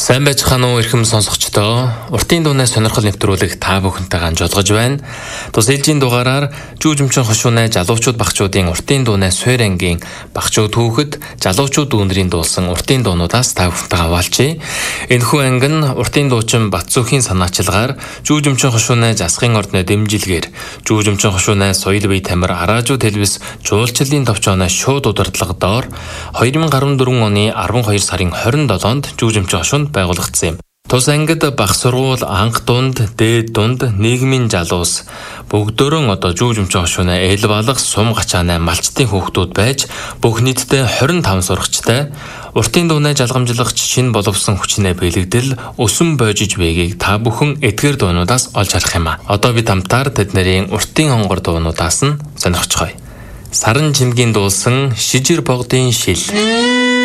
Сайн байцгаана уу эрхэм сонсогчдоо. Уртын дууны сонирхол нэвтрүүлэг та бүхэнтэйгээ хамжуулгаж байна. Тус ээлжийн дугаараар Жүүжимчин хошууны залуучууд багчуудын уртын дууны суур ангийн багчууд түүхэд залуучууд дүүнэрийн дуулсан уртын дуунуудаас та бүхэнтэйгээ хаваалчээ. Энэхүү анги нь уртын дуучин Батцүхийн санаачилгаар Жүүжимчин хошууны засгын ордны дэмжилгээр Жүүжимчин хошууны соёл бие тамир араажуу телевиз жуулчлалын товчооны шууд удирдлага доор 2014 оны 12 сарын 27-нд Жүүжимчин хошуунд байгуулагдсан юм. Тус ангид бах сургууль, анх дунд, дээд дунд, нийгмийн залуус бүгдөрөн Жүүжимчин хошууны эл балах сум гачааны малчтын хүүхдүүд байж бүх нийтдээ 25 сурагчтай уртын дууны жалгамжлагч шинэ боловсон хүчнээ бэлэгдэл өсөн боожиж байгийг та бүхэн эдгээр дуунуудаас олж харах юм а. Одоо бид хамтаар тэднэрийн уртын хонгор дуунуудаас нь сонирхцгоё. Саран жимгийн дуулсан Шижир богдын шил.